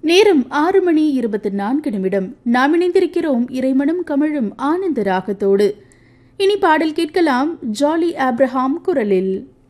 நேரம் 6:24 நாம் இணைந்திருக்கிறோம் இறைமனம் கமழும் ஆனந்த ராகத்தோடு. இனி பாடல் கேட்கலாம் ஜாலி ஆப்ரஹாம் குரலில்.